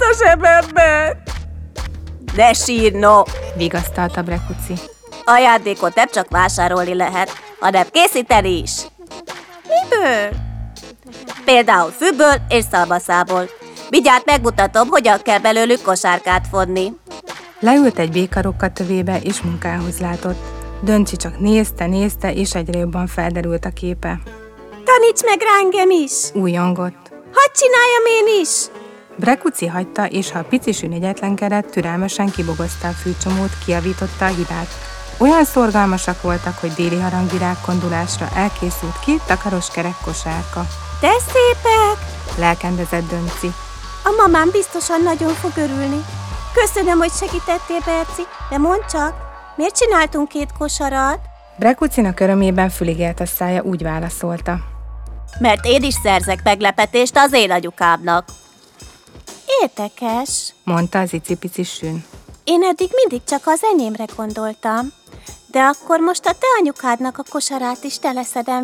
a zsebemben! Ne sírj, no! Vigasztalta Brekuci. Ajándékot nem csak vásárolni lehet, hanem készíteni is. Miből? Például fűből és szalmaszából. Mindjárt megmutatom, hogyan kell belőlük kosárkát fonni. Leült egy békarokka tövébe, és munkához látott. Döncsi csak nézte, és egyre jobban felderült a képe. Taníts meg rá engem is! Újongott. Hadd csináljam én is! Brekuci hagyta, és ha a pici sű negyetlenkedett, türelmesen kibogozta a fűcsomót, kijavította a hibát. Olyan szorgalmasak voltak, hogy déli harangvirág kondulásra elkészült 2 takaros kerek kosárka. De szépek! Lelkendezett Dönci. A mamám biztosan nagyon fog örülni. Köszönöm, hogy segítettél, Berci, de mondd csak, miért csináltunk 2 kosarat? Brekucinak örömében fülig élt a szája, úgy válaszolta. Mert én is szerzek meglepetést az én anyukámnak. Érdekes, mondta az icipici sűn. Én eddig mindig csak az enyémre gondoltam, de akkor most a te anyukádnak a kosarát is teleszedem